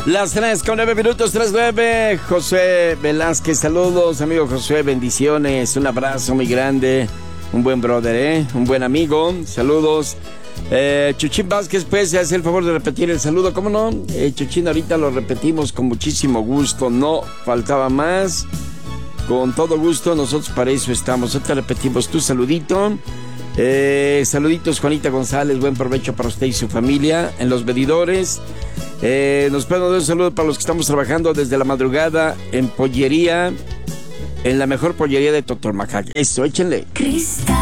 Las 3:09, 3:09. José Velázquez, saludos, amigo José, bendiciones, un abrazo muy grande, un buen brother, un buen amigo, saludos. Chuchín Vázquez, pues, se hace el favor de repetir el saludo, ¿cómo no? Chuchín, ahorita lo repetimos con muchísimo gusto, no faltaba más, con todo gusto, nosotros para eso estamos. Ahorita repetimos tu saludito. Saluditos, Juanita González, buen provecho para usted y su familia en los medidores. Nos pueden dar un saludo para los que estamos trabajando desde la madrugada en pollería, en la mejor pollería de Totormajac. Eso, échenle. Cristal.